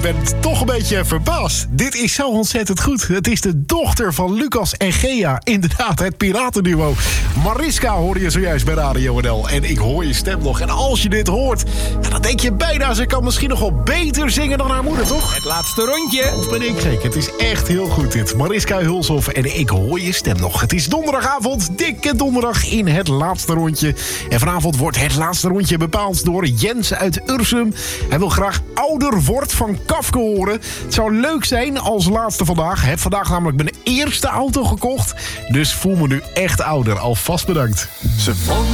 ben toch een beetje verbaasd. Dit is zo ontzettend goed. Het is de dochter van Lucas en Gea. Inderdaad, het piratenduo. Mariska hoorde je zojuist bij Radio NL. En ik hoor je stem nog. En als je dit hoort, dan denk je bijna... ze kan misschien nog wel beter zingen dan haar moeder, toch? Het laatste rondje. Of ben ik gek? Het is echt heel goed dit. Mariska Hulshoff en ik hoor je stem nog. Het is donderdagavond, dikke donderdag in het laatste rondje. En vanavond wordt het laatste rondje bepaald door Jens uit Ursum. Hij wil graag Ouder wordt van Kafka horen. Het zou leuk zijn als laatste vandaag. Heb vandaag namelijk mijn eerste auto gekocht. Dus voel me nu echt ouder. Alvast bedankt.